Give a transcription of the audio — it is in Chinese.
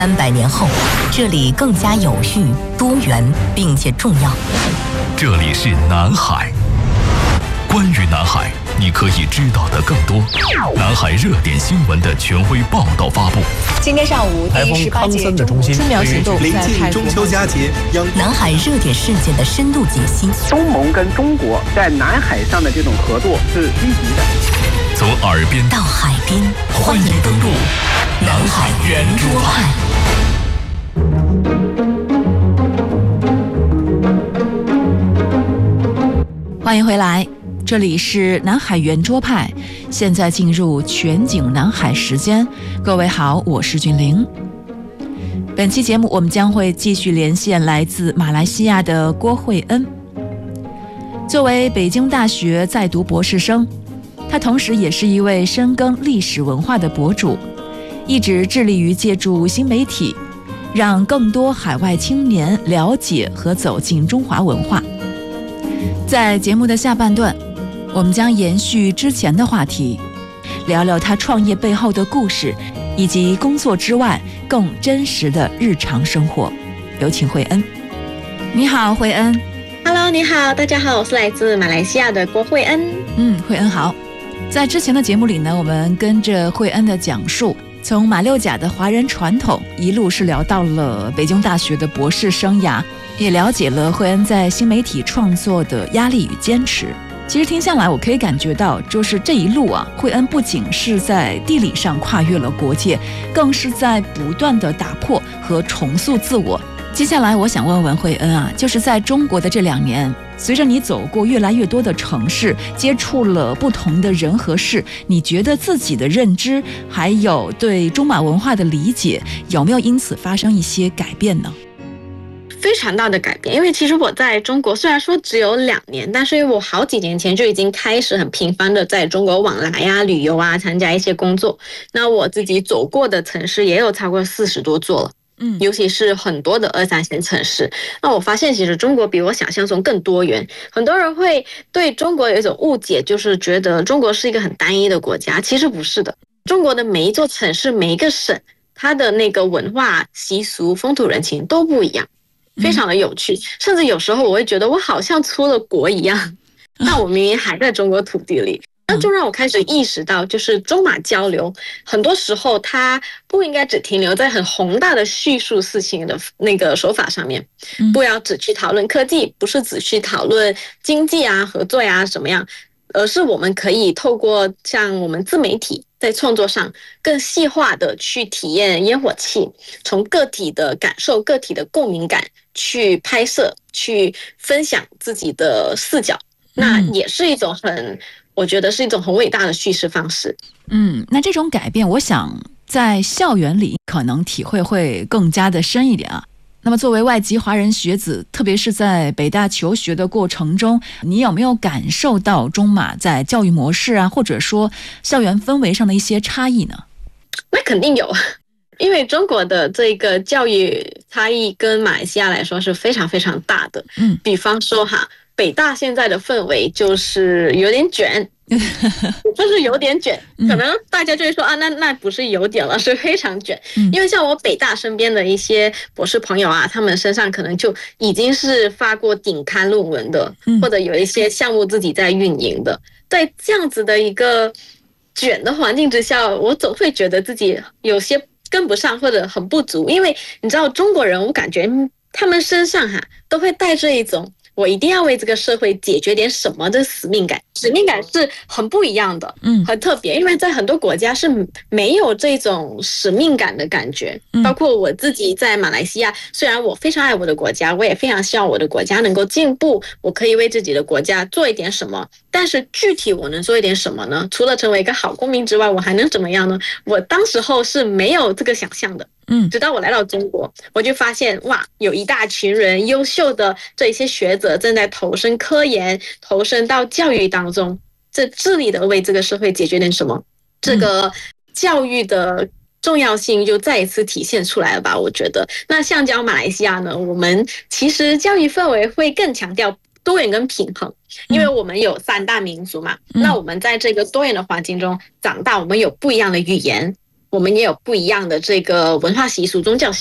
300年后，这里更加有序、多元，并且重要。 这里是南海。关于南海，你可以知道的更多。南海热点新闻的权威报道发布。 今天上午，第18届中国春苗行动临近中秋佳节， 南海热点事件的深度解析。 东盟跟中国在南海上的这种合作是积极的。 从耳边到海边， 欢迎登陆南海圆桌派。 欢迎回来，这里是南海圆桌派，现在进入全景南海时间。各位好，我是俊玲。本期节目我们将会继续连线来自马来西亚的郭慧恩。作为北京大学在读博士生，他同时也是一位深耕历史文化的博主，一直致力于借助新媒体，让更多海外青年了解和走进中华文化。在节目的下半段，我们将延续之前的话题，聊聊他创业背后的故事，以及工作之外更真实的日常生活。有请慧恩。你好，慧恩。 Hello， 你好，大家好，我是来自马来西亚的郭慧恩。 慧恩好。在之前的节目里呢，我们跟着慧恩的讲述，从马六甲的华人传统一路是聊到了北京大学的博士生涯，也了解了慧恩在新媒体创作的压力与坚持。其实听下来，我可以感觉到，就是这一路啊，慧恩不仅是在地理上跨越了国界，更是在不断的打破和重塑自我。接下来我想问问慧恩啊，就是在中国的这2年，随着你走过越来越多的城市，接触了不同的人和事，你觉得自己的认知还有对中马文化的理解，有没有因此发生一些改变呢？ 非常大的改变，因为其实我在中国虽然说只有2年，但是因为我好几年前就已经开始很频繁的在中国往来啊、旅游啊、参加一些工作。那我自己走过的城市也有超过40多座了。尤其是很多的2、3线城市，那我发现其实中国比我想象中更多元。很多人会对中国有一种误解，就是觉得中国是一个很单一的国家，其实不是的。中国的每一座城市、每一个省，它的那个文化、习俗、风土人情都不一样，非常的有趣。甚至有时候我会觉得我好像出了国一样，但我明明还在中国土地里。那就让我开始意识到，就是中马交流，很多时候它不应该只停留在很宏大的叙述事情的那个手法上面，不要只去讨论科技，不是只去讨论经济啊、合作呀、怎么样，而是我们可以透过像我们自媒体在创作上更细化的去体验烟火气，从个体的感受、个体的共鸣感去拍摄、去分享自己的视角，那也是一种我觉得是一种很伟大的叙事方式。 那这种改变，我想在校园里可能体会会更加的深一点啊。那么作为外籍华人学子，特别是在北大求学的过程中，你有没有感受到中马在教育模式啊，或者说校园氛围上的一些差异呢？ 那肯定有，因为中国的这个教育差异跟马来西亚来说是非常非常大的。比方说北大现在的氛围就是有点卷，就是有点卷，可能大家就会说啊，那不是有点了，是非常卷。因为像我北大身边的一些博士朋友啊，他们身上可能就已经是发过顶刊论文的，或者有一些项目自己在运营的。在这样子的一个卷的环境之下，我总会觉得自己有些跟不上或者很不足，因为你知道中国人，我感觉他们身上都会带着一种我一定要为这个社会解决点什么的使命感。使命感是很不一样的，很特别，因为在很多国家是没有这种使命感的感觉。包括我自己在马来西亚，虽然我非常爱我的国家，我也非常希望我的国家能够进步，我可以为自己的国家做一点什么，但是具体我能做一点什么呢？除了成为一个好公民之外，我还能怎么样呢？我当时候是没有这个想象的。直到我来到中国，我就发现哇，有一大群人优秀的这些学者正在投身科研，投身到教育当中，这致力的为这个社会解决点什么，这个教育的重要性就再一次体现出来了吧，我觉得。那相较马来西亚呢，我们其实教育氛围会更强调多元跟平衡，因为我们有3大民族嘛，那我们在这个多元的环境中长大，我们有不一样的语言， 我们也有不一样的这个文化习俗、宗教